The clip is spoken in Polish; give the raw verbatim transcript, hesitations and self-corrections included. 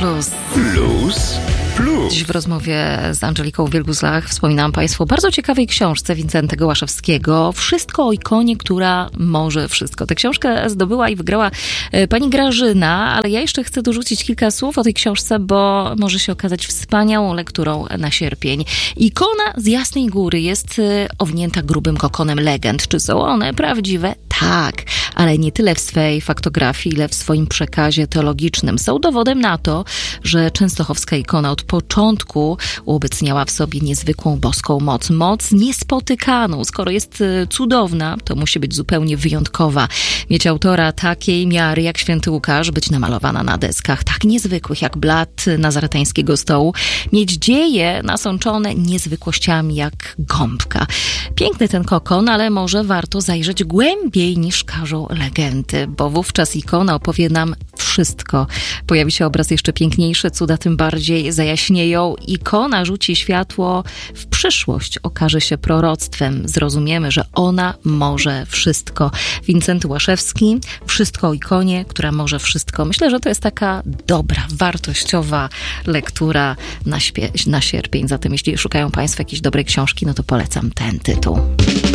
Plus. Plus, plus. Dziś w rozmowie z Angeliką Wielgus-Lach wspominałam Państwu o bardzo ciekawej książce Wincentego Łaszewskiego. Wszystko o ikonie, która może wszystko. Tę książkę zdobyła i wygrała pani Grażyna, ale ja jeszcze chcę dorzucić kilka słów o tej książce, bo może się okazać wspaniałą lekturą na sierpień. Ikona z Jasnej Góry jest owinięta grubym kokonem legend. Czy są one prawdziwe? Tak, ale nie tyle w swej faktografii, ile w swoim przekazie teologicznym. Są dowodem na to, że częstochowska ikona od początku uobecniała w sobie niezwykłą boską moc. Moc niespotykaną. Skoro jest cudowna, to musi być zupełnie wyjątkowa. Mieć autora takiej miary jak święty Łukasz, być namalowana na deskach tak niezwykłych jak blat nazaretańskiego stołu. Mieć dzieje nasączone niezwykłościami jak gąbka. Piękny ten kokon, ale może warto zajrzeć głębiej niż każą legendy, bo wówczas ikona opowie nam wszystko. Pojawi się obraz jeszcze piękniejszy, cuda tym bardziej zajaśnieją. Ikona rzuci światło w przyszłość, okaże się proroctwem. Zrozumiemy, że ona może wszystko. Wincenty Łaszewski, Wszystko o ikonie, która może wszystko. Myślę, że to jest taka dobra, wartościowa lektura na, śpie- na sierpień. Zatem jeśli szukają Państwo jakiejś dobrej książki, no to polecam ten tytuł.